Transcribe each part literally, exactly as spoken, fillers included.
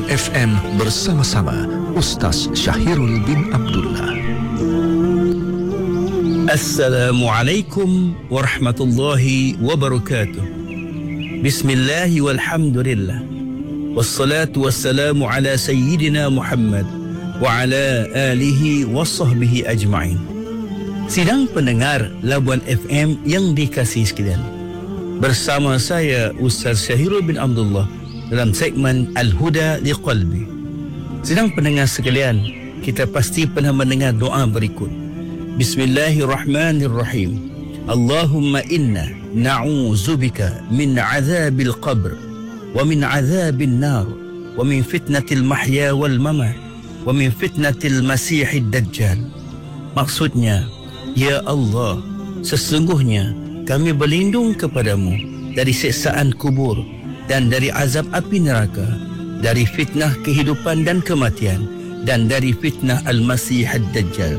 F M bersama-sama Ustaz Syahirul bin Abdullah. Assalamualaikum warahmatullahi wabarakatuh. Bismillahi walhamdulillah. Wassalatu wassalamu ala sayyidina Muhammad wa ala alihi wa sahbihi ajma'in. Sidang pendengar Labuan F M yang dikasihi sekalian, bersama saya Ustaz Syahirul bin Abdullah dalam segmen Al-Huda Liqalbi. Sidang pendengar sekalian, kita pasti pernah mendengar doa berikut. Bismillahirrahmanirrahim. Allahumma inna na'udzubika min azabil qabr wa min azabin nar wa min fitnatil mahya wal mamat wa min fitnatil masihid dajjal. Maksudnya, ya Allah, sesungguhnya kami berlindung kepadamu dari siksaan kubur dan dari azab api neraka, dari fitnah kehidupan dan kematian, dan dari fitnah Al-Masih Ad-Dajjal.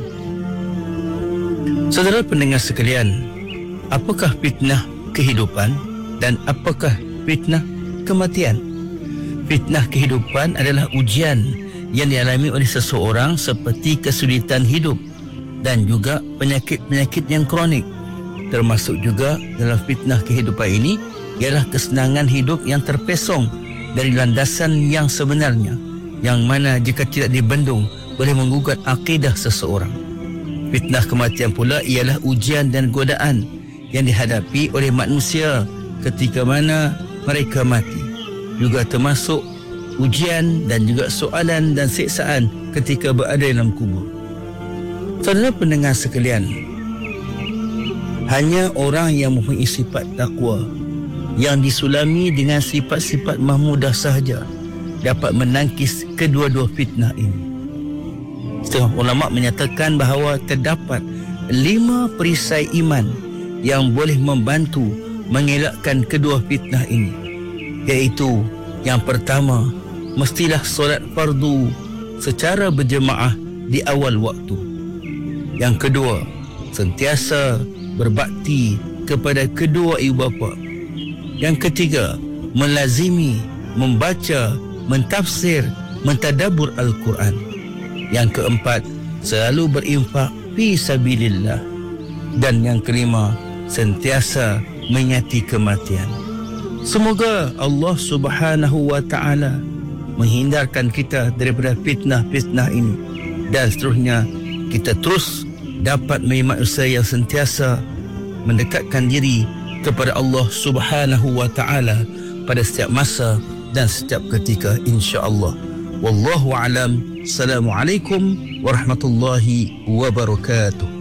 Saudara pendengar sekalian, apakah fitnah kehidupan dan apakah fitnah kematian? Fitnah kehidupan adalah ujian yang dialami oleh seseorang seperti kesulitan hidup dan juga penyakit-penyakit yang kronik. Termasuk juga dalam fitnah kehidupan ini ialah kesenangan hidup yang terpesong dari landasan yang sebenarnya, yang mana jika tidak dibendung boleh menggugat akidah seseorang. Fitnah kematian pula ialah ujian dan godaan yang dihadapi oleh manusia ketika mana mereka mati, juga termasuk ujian dan juga soalan dan siksaan ketika berada dalam kubur. Saudara pendengar sekalian, hanya orang yang mempunyai sifat takwa yang disulami dengan sifat-sifat mahmudah sahaja dapat menangkis kedua-dua fitnah ini. Setengah ulama menyatakan bahawa terdapat lima perisai iman yang boleh membantu mengelakkan kedua fitnah ini, iaitu yang pertama, mestilah solat fardu secara berjemaah di awal waktu. Yang kedua, sentiasa berbakti kepada kedua ibu bapa. Yang ketiga, melazimi, membaca, mentafsir, mentadabbur Al-Quran. Yang keempat, selalu berinfak fi sabilillah. Dan yang kelima, sentiasa mengingati kematian. Semoga Allah Subhanahu wa taala menghindarkan kita daripada fitnah-fitnah ini, dan seterusnya kita terus dapat menjadi manusia yang sentiasa mendekatkan diri kepada Allah Subhanahu wa taala pada setiap masa dan setiap ketika, insya-Allah. Wallahu a'lam. Assalamualaikum warahmatullahi wabarakatuh.